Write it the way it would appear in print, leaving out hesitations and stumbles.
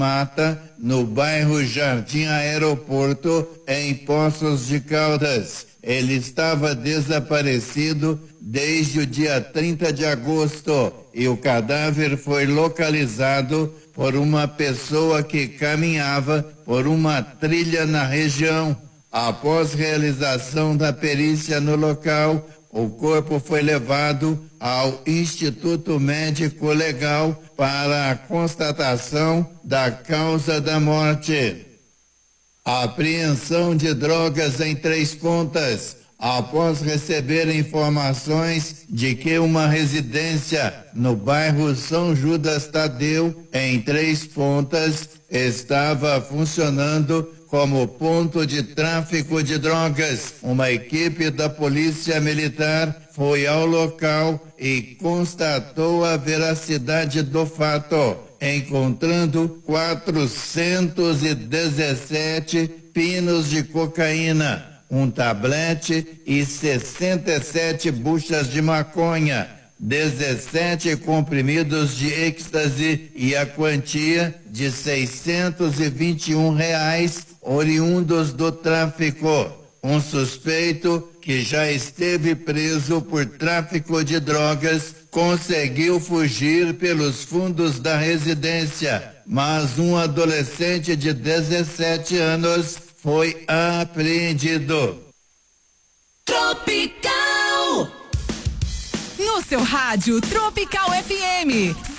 Mata, no bairro Jardim Aeroporto, em Poços de Caldas. Ele estava desaparecido desde o dia 30 de agosto e o cadáver foi localizado por uma pessoa que caminhava por uma trilha na região. Após realização da perícia no local, o corpo foi levado ao Instituto Médico Legal para a constatação da causa da morte. A apreensão de drogas em Três Pontas. Após receber informações de que uma residência no bairro São Judas Tadeu, em Três Pontas, estava funcionando como ponto de tráfico de drogas, uma equipe da Polícia Militar foi ao local e constatou a veracidade do fato, encontrando 417 pinos de cocaína, um tablete e 67 buchas de maconha, 17 comprimidos de êxtase e a quantia de R$621 oriundos do tráfico. Um suspeito que já esteve preso por tráfico de drogas conseguiu fugir pelos fundos da residência, mas um adolescente de 17 anos foi apreendido. Tropical! No seu rádio Tropical FM